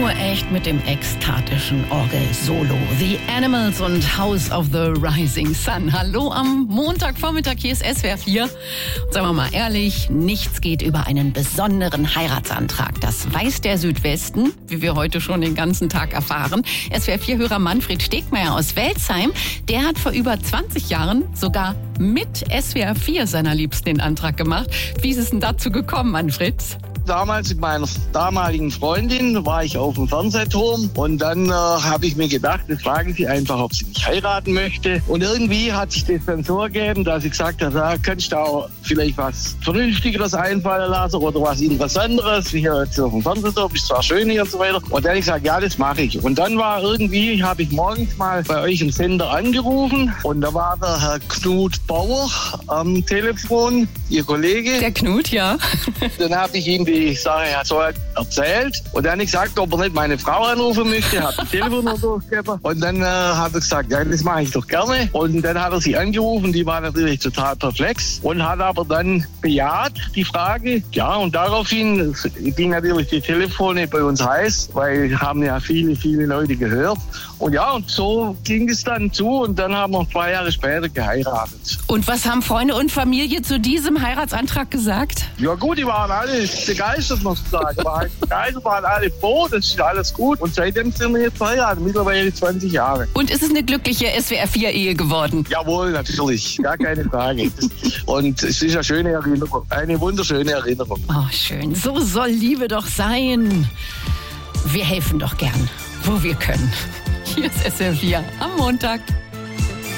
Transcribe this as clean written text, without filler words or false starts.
nur echt mit dem ekstatischen Orgel-Solo. The Animals und House of the Rising Sun. Hallo am Montagvormittag, hier ist SWR 4. Und sagen wir mal ehrlich, nichts geht über einen besonderen Heiratsantrag. Das weiß der Südwesten, wie wir heute schon den ganzen Tag erfahren. SWR 4-Hörer Manfred Stegmeier aus Welzheim, der hat vor über 20 Jahren sogar mit SWR 4 seiner Liebsten den Antrag gemacht. Wie ist es denn dazu gekommen, Manfred? Damals mit meiner damaligen Freundin war ich auf dem Fernsehturm und dann habe ich mir gedacht, das frage ich sie einfach, ob sie mich heiraten möchte. Und irgendwie hat sich das dann so ergeben, dass ich gesagt habe, da könntest du auch vielleicht was Vernünftigeres einfallen lassen oder was Interessanteres. Hier jetzt auf dem Fernsehturm ist zwar schön hier und so weiter. Und dann habe ich gesagt, ja, das mache ich. Und dann war irgendwie, habe ich morgens mal bei euch im Sender angerufen und da war der Herr Knut Bauer am Telefon, Ihr Kollege. Der Knut, ja. Dann habe ich ihm die Sache so erzählt und dann habe ich gesagt, ob er nicht meine Frau anrufen möchte, habe das Telefon noch durchgegeben und dann hat er gesagt, ja, das mache ich doch gerne. Und dann hat er sie angerufen, die war natürlich total perplex und hat aber dann bejaht die Frage. Ja, und daraufhin ging natürlich die Telefone bei uns heiß, weil haben ja viele Leute gehört. Und ja, und so ging es dann zu und dann haben wir 2 Jahre später geheiratet. Und was haben Freunde und Familie zu diesem Heiratsantrag gesagt? Ja gut, die waren alle begeistert, muss ich sagen. Waren alle froh, das ist alles gut. Und seitdem sind wir jetzt verheiratet, mittlerweile 20 Jahre. Und ist es eine glückliche SWR-4-Ehe geworden? Jawohl, natürlich, gar keine Frage. Und es ist eine schöne Erinnerung, eine wunderschöne Erinnerung. Oh, schön. So soll Liebe doch sein. Wir helfen doch gern, wo wir können. Hier ist SWR 4 am Montag.